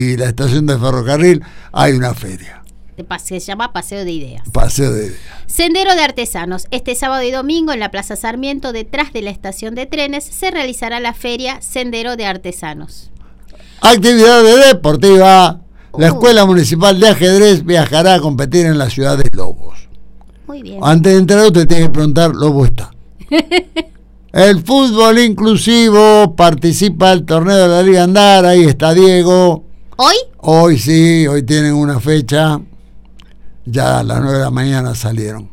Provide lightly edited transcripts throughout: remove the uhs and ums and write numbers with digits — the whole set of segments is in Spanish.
y la estación de ferrocarril hay una feria. Se llama Paseo de Ideas. Paseo de Ideas. Sendero de Artesanos. Este sábado y domingo en la Plaza Sarmiento, detrás de la estación de trenes, se realizará la feria Sendero de Artesanos. Actividades deportivas. La Escuela Municipal de Ajedrez viajará a competir en la ciudad de Lobos. Muy bien. Antes de entrar usted tiene que preguntar, ¿Lobo está? El fútbol inclusivo participa el torneo de la Liga Andar. Ahí está Diego. ¿Hoy? Hoy sí, hoy tienen una fecha. Ya a las 9 de la mañana salieron.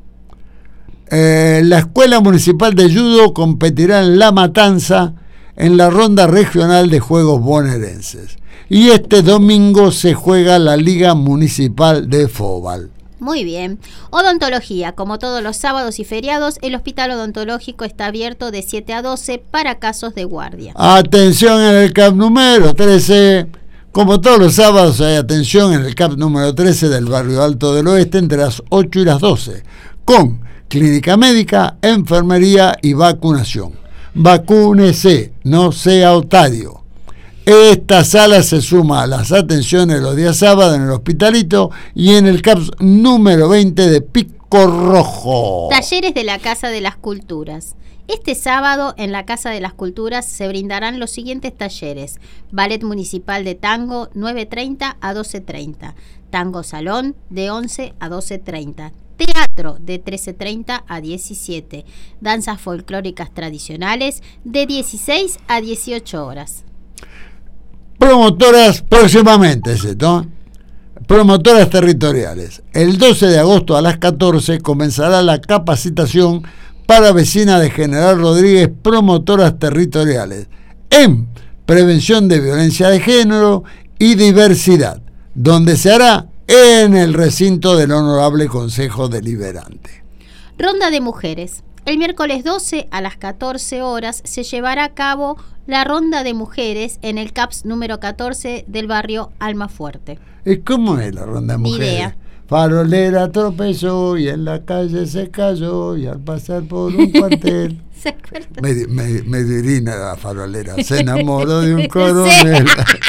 La Escuela Municipal de Judo competirá en La Matanza en la ronda regional de Juegos Bonaerenses. Y este domingo se juega la Liga Municipal de Fóbal. Muy bien. Odontología. Como todos los sábados y feriados, el Hospital Odontológico está abierto de 7 a 12 para casos de guardia. Atención en el CAP número 13. Como todos los sábados hay atención en el CAP número 13 del Barrio Alto del Oeste entre las 8 y las 12, con clínica médica, enfermería y vacunación. Vacúnese, no sea otario. Esta sala se suma a las atenciones los días sábados en el Hospitalito y en el CAPS número 20 de Pico Rojo. Talleres de la Casa de las Culturas. Este sábado en la Casa de las Culturas se brindarán los siguientes talleres: Ballet Municipal de Tango 9:30 a 12:30, Tango Salón de 11 a 12:30, Teatro de 13:30 a 17, Danzas Folclóricas Tradicionales de 16 a 18 horas. Promotoras próximamente, ¿no? Promotoras territoriales. El 12 de agosto a las 14 comenzará la capacitación para vecinas de General Rodríguez, promotoras territoriales, en prevención de violencia de género y diversidad, donde se hará en el recinto del Honorable Consejo Deliberante. Ronda de mujeres. El miércoles 12 a las 14 horas se llevará a cabo la ronda de mujeres en el CAPS número 14 del barrio Almafuerte. ¿Y cómo es la ronda de mujeres? Ni idea. Farolera tropezó y en la calle se cayó y al pasar por un cuartel ¿Se acuerdan? me dirina la farolera, se enamoró de un coronel.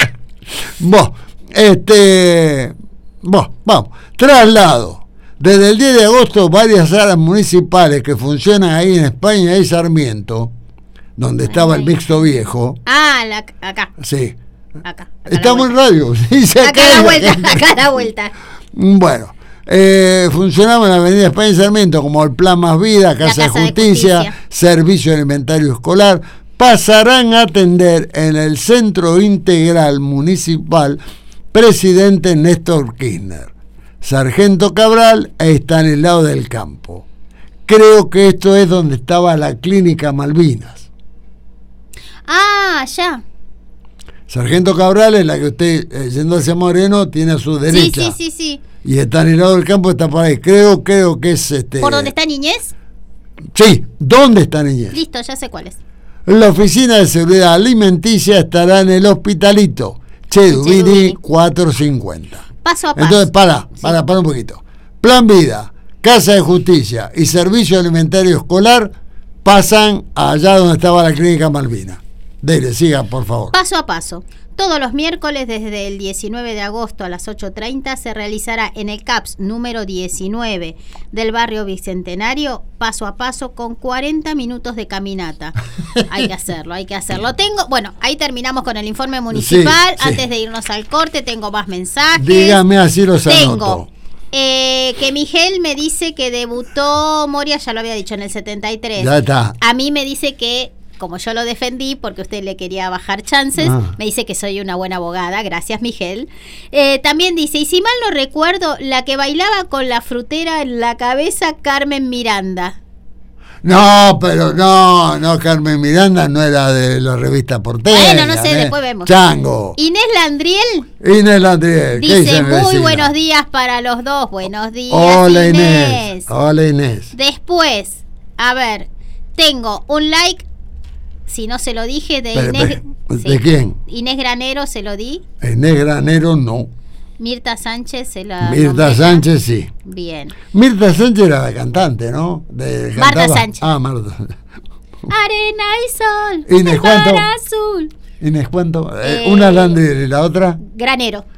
Vamos, traslado. Desde el 10 de agosto varias salas municipales que funcionan ahí en España y Sarmiento, donde estaba el mixto viejo. Acá. Sí. Acá Estamos en radio. Acá a la vuelta. Bueno, funcionaba en la Avenida España y Sarmiento como el Plan Más Vida, Casa de Justicia, Servicio Alimentario Escolar. Pasarán a atender en el Centro Integral Municipal Presidente Néstor Kirchner, Sargento Cabral, está en el lado del campo. Creo que esto es donde estaba la Clínica Malvinas. Ya. Sargento Cabral es la que usted, yendo hacia Moreno, tiene a su derecha. Sí. Y está en el lado del campo, está por ahí. Creo que es ¿Por dónde está Niñez? Sí, ¿dónde está Niñez? Listo, ya sé cuál es. La Oficina de Seguridad Alimenticia estará en el Hospitalito, Chedubini 450. Paso a paso. Entonces, para un poquito. Plan Vida, Casa de Justicia y Servicio Alimentario Escolar pasan allá donde estaba la Clínica Malvina. Dele, siga, por favor. Paso a paso. Todos los miércoles desde el 19 de agosto a las 8:30 se realizará en el CAPS número 19 del barrio Bicentenario, paso a paso con 40 minutos de caminata. Hay que hacerlo. Ahí terminamos con el informe municipal. Sí. Antes de irnos al corte tengo más mensajes. Dígame, así los anoto. Tengo que Miguel me dice que debutó, Moria ya lo había dicho, en el 73. Ya está. A mí me dice que, como yo lo defendí porque usted le quería bajar chances, me dice que soy una buena abogada. Gracias, Miguel. También dice, y si mal no recuerdo, la que bailaba con la frutera en la cabeza, Carmen Miranda. No, Carmen Miranda no era de la revista Porteña. Bueno, no sé, después vemos. Chango. Inés Landriel dice, muy buenos días para los dos. Buenos días, Hola, Inés. Hola, Inés. Después, a ver, tengo un like, si no se lo dije, de Inés. ¿De quién? Inés Granero se lo di. Inés Granero no. Mirta Sánchez se la... Mirta Sánchez sí. Bien. Mirta Sánchez era la cantante, ¿no? Marta Sánchez. Marta. Arena y sol, Inés, el mar azul. Inés, ¿cuánto? Una Landry y la otra. Granero.